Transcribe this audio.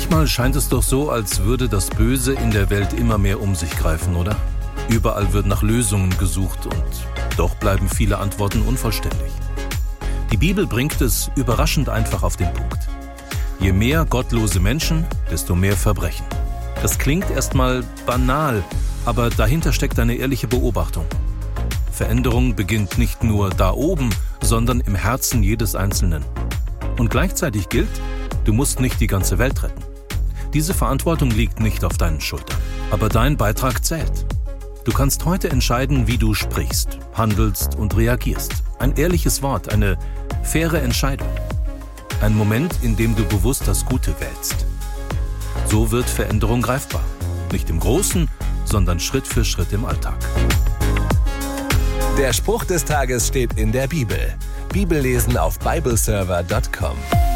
Manchmal scheint es doch so, als würde das Böse in der Welt immer mehr um sich greifen, oder? Überall wird nach Lösungen gesucht und doch bleiben viele Antworten unvollständig. Die Bibel bringt es überraschend einfach auf den Punkt. Je mehr gottlose Menschen, desto mehr Verbrechen. Das klingt erstmal banal, aber dahinter steckt eine ehrliche Beobachtung. Veränderung beginnt nicht nur da oben, sondern im Herzen jedes Einzelnen. Und gleichzeitig gilt, du musst nicht die ganze Welt retten. Diese Verantwortung liegt nicht auf deinen Schultern, aber dein Beitrag zählt. Du kannst heute entscheiden, wie du sprichst, handelst und reagierst. Ein ehrliches Wort, eine faire Entscheidung. Ein Moment, in dem du bewusst das Gute wählst. So wird Veränderung greifbar. Nicht im Großen, sondern Schritt für Schritt im Alltag. Der Spruch des Tages steht in der Bibel. Bibellesen auf bibleserver.com.